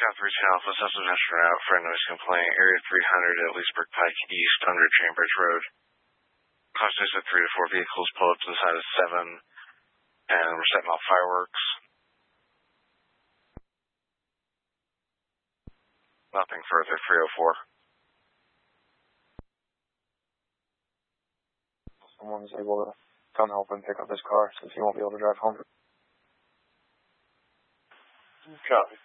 South 13 Alpha, Cessna National Route for a noise complaint. Area 300 at Leesburg Pike East under Chambers Road. Caution is that 3 to 4 vehicles pull up to the side of 7 and we're setting off fireworks. Nothing further, 304. Someone's able to come help and pick up his car since he won't be able to drive home. Copy.